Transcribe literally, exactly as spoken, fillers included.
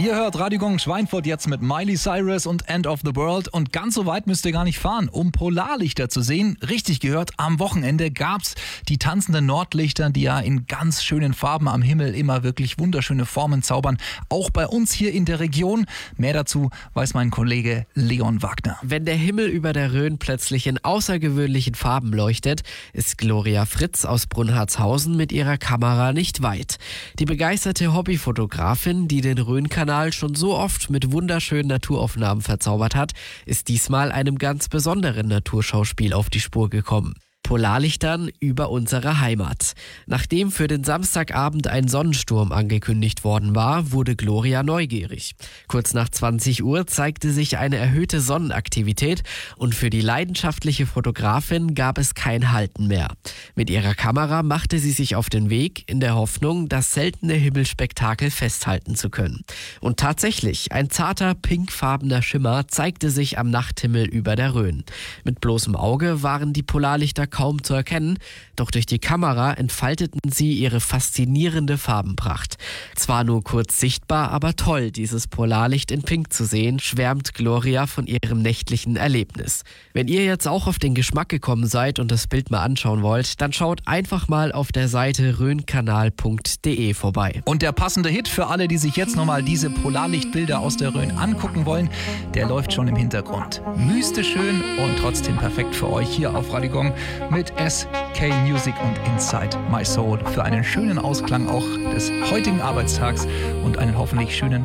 Ihr hört Radio Gong Schweinfurt jetzt mit Miley Cyrus und End of the World. Und ganz so weit müsst ihr gar nicht fahren, um Polarlichter zu sehen. Richtig gehört, am Wochenende gab's die tanzenden Nordlichter, die ja in ganz schönen Farben am Himmel immer wirklich wunderschöne Formen zaubern. Auch bei uns hier in der Region. Mehr dazu weiß mein Kollege Leon Wagner. Wenn der Himmel über der Rhön plötzlich in außergewöhnlichen Farben leuchtet, ist Gloria Fritz aus Brunhartshausen mit ihrer Kamera nicht weit. Die begeisterte Hobbyfotografin, die den Rhönkanal schon so oft mit wunderschönen Naturaufnahmen verzaubert hat, ist diesmal einem ganz besonderen Naturschauspiel auf die Spur gekommen. Polarlichtern über unsere Heimat. Nachdem für den Samstagabend ein Sonnensturm angekündigt worden war, wurde Gloria neugierig. Kurz nach zwanzig Uhr zeigte sich eine erhöhte Sonnenaktivität und für die leidenschaftliche Fotografin gab es kein Halten mehr. Mit ihrer Kamera machte sie sich auf den Weg in der Hoffnung, das seltene Himmelsspektakel festhalten zu können. Und tatsächlich, ein zarter pinkfarbener Schimmer zeigte sich am Nachthimmel über der Rhön. Mit bloßem Auge waren die Polarlichter kaum zu erkennen, doch durch die Kamera entfalteten sie ihre faszinierende Farbenpracht. Zwar nur kurz sichtbar, aber toll, dieses Polarlicht in Pink zu sehen, schwärmt Gloria von ihrem nächtlichen Erlebnis. Wenn ihr jetzt auch auf den Geschmack gekommen seid und das Bild mal anschauen wollt, dann schaut einfach mal auf der Seite rhönkanal punkt de vorbei. Und der passende Hit für alle, die sich jetzt nochmal diese Polarlichtbilder aus der Rhön angucken wollen, der läuft schon im Hintergrund. Mystisch schön und trotzdem perfekt für euch hier auf Radio Gong mit S K Music und Inside My Soul für einen schönen Ausklang auch des heutigen Arbeitstags und einen hoffentlich schönen